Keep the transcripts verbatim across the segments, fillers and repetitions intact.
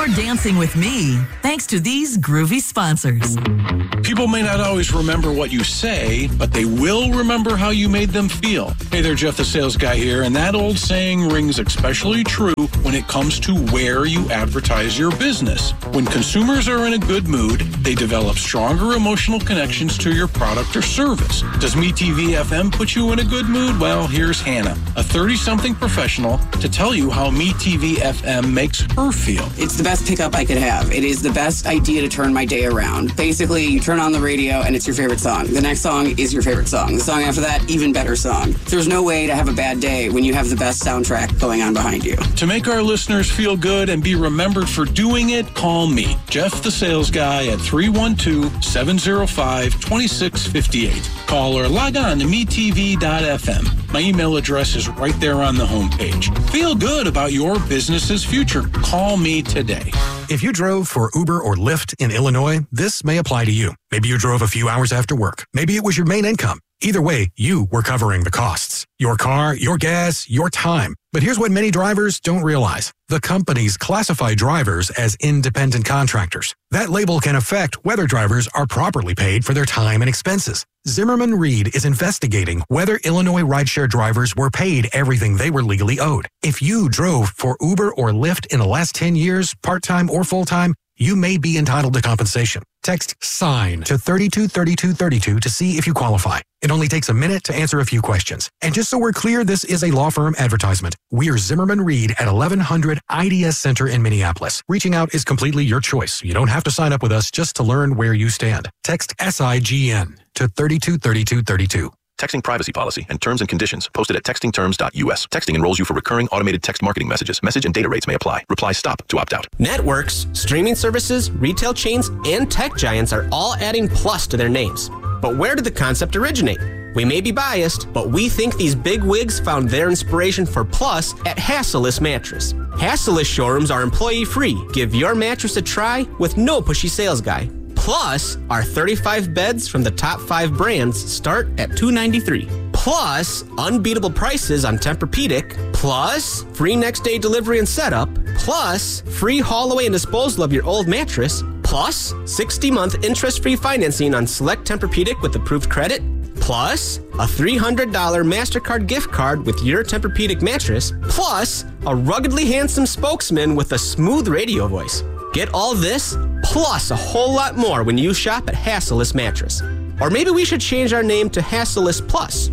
more dancing with me, thanks to these groovy sponsors. People may not always remember what you say, but they will remember how you made them feel. Hey there, Jeff the Sales Guy here, and that old saying rings especially true when it comes to where you advertise your business. When consumers are in a good mood, they develop stronger emotional connections to your product or service. Does MeTV F M put you in a good mood? Well, here's Hannah, a thirty-something professional, to tell you how MeTV F M makes her feel. It's the best pickup I could have. It is the best idea to turn my day around. Basically, you turn on the radio and it's your favorite song. The next song is your favorite song. The song after that, even better song. There's no way to have a bad day when you have the best soundtrack going on behind you. To make our listeners feel good and be remembered for doing it, call me, Jeff the Sales Guy, at three one two, seven zero five, two six five eight. Call or log on to me t v dot f m. My email address is right there on the homepage. Feel good about your business's future. Call me today. If you drove for Uber or Lyft in Illinois, this may apply to you. Maybe you drove a few hours after work. Maybe it was your main income. Either way, you were covering the costs. Your car, your gas, your time. But here's what many drivers don't realize. The companies classify drivers as independent contractors. That label can affect whether drivers are properly paid for their time and expenses. Zimmerman Reed is investigating whether Illinois rideshare drivers were paid everything they were legally owed. If you drove for Uber or Lyft in the last ten years, part-time or full-time, you may be entitled to compensation. Text SIGN to thirty-two thirty-two thirty-two to see if you qualify. It only takes a minute to answer a few questions. And just so we're clear, this is a law firm advertisement. We're Zimmerman Reed at eleven hundred I D S Center in Minneapolis. Reaching out is completely your choice. You don't have to sign up with us just to learn where you stand. Text S I G N to thirty-two thirty-two thirty-two. Texting privacy policy and terms and conditions posted at texting terms dot u s. Texting enrolls you for recurring automated text marketing messages. Message and data rates may apply. Reply STOP to opt out. Networks, streaming services, retail chains, and tech giants are all adding plus to their names. But where did the concept originate? We may be biased, but we think these big wigs found their inspiration for plus at Hassellus Mattress. Hassellus showrooms are employee-free. Give your mattress a try with no pushy sales guy. Plus, our thirty-five beds from the top five brands start at two hundred ninety-three dollars. Plus, unbeatable prices on Tempur-Pedic. Plus, free next-day delivery and setup. Plus, free haul away and disposal of your old mattress. Plus, sixty-month interest-free financing on select Tempur-Pedic with approved credit. Plus, a three hundred dollars MasterCard gift card with your Tempur-Pedic mattress. Plus, a ruggedly handsome spokesman with a smooth radio voice. Get all this, plus a whole lot more when you shop at Hassellus Mattress. Or maybe we should change our name to Hassellus Plus.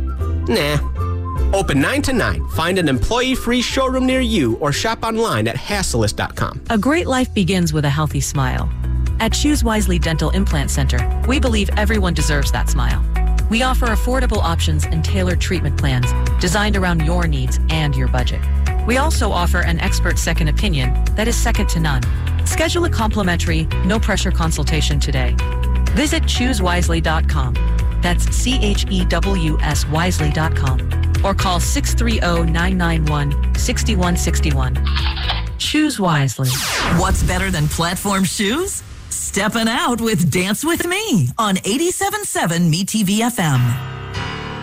Nah. Open nine to nine. Find an employee-free showroom near you or shop online at hassellus dot com. A great life begins with a healthy smile. At Choose Wisely Dental Implant Center, we believe everyone deserves that smile. We offer affordable options and tailored treatment plans designed around your needs and your budget. We also offer an expert second opinion that is second to none. Schedule a complimentary, no-pressure consultation today. Visit choose wisely dot com. That's C H E W S wisely dot com. Or call six three zero, nine nine one, six one six one. Choose wisely. What's better than platform shoes? Stepping out with Dance With Me on eighty-seven point seven MeTV F M.